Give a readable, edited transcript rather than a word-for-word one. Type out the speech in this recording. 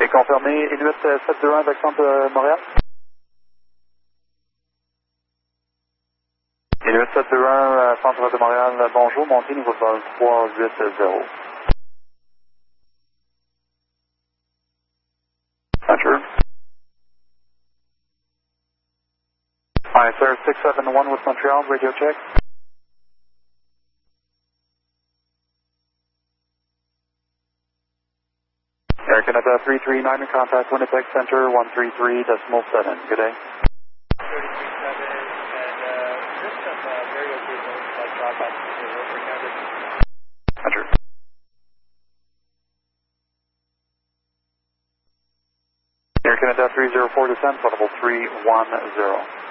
confirmé. Inuit 721 avec centre de Montréal. Inuit 721 centre de Montréal, bonjour, montez niveau de vol 380. Center. Hi, sir, 671 with Montreal, radio check. Air Canada 339 in contact Winnipeg Center 133.7. Good day. 337, and just some very okay notes like drop-off to the for Canada. Center. Air Canada 304 descent, level 310.